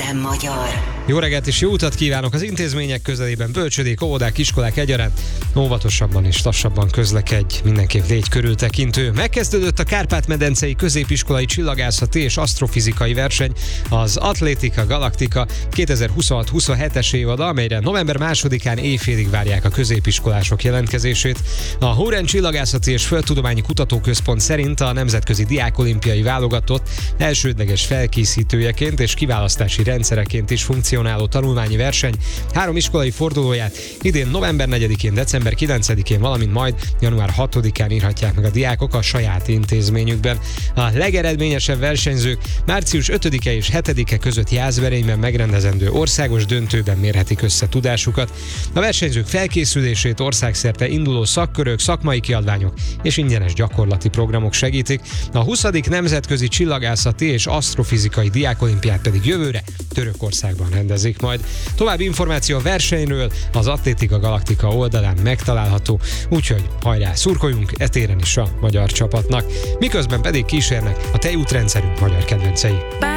FM magyar. Jó reggelt és jó utat kívánok! Az intézmények közelében bölcsödék, óvodák, iskolák egyaránt. Óvatosabban és lassabban közlekedj, mindenképp légy körültekintő. Megkezdődött a Kárpát-medencei középiskolai csillagászati és asztrofizikai verseny, az Atlétika Galaktika 2026-27-es évada, amelyre november 2-án éjfélig várják a középiskolások jelentkezését. A Hóren Csillagászati és Földtudományi Kutatóközpont szerint a Nemzetközi Diákolimpiai Válogatott elsődleges felkészítőjeként és kiválasztási rendszereként is funkcionáló tanulmányi verseny 3 iskolai fordulóját idén november 4-én, december 9-én, valamint majd január 6-án írhatják meg a diákok a saját intézményükben. A legeredményesebb versenyzők március 5-e és 7-e között Jászberényben megrendezendő országos döntőben mérhetik össze tudásukat. A versenyzők felkészülését országszerte induló szakkörök, szakmai kiadványok és ingyenes gyakorlati programok segítik. A 20. Nemzetközi Csillagászati és Asztrofizikai Diákolimpiát pedig jövőre Törökországban rendezik majd. További információ a versenyről az Atlétika Galaktika oldalán megtalálható, úgyhogy hajrá, szurkoljunk etéren is a magyar csapatnak. Miközben pedig kísérnek a tejútrendszerünk magyar kedvencei.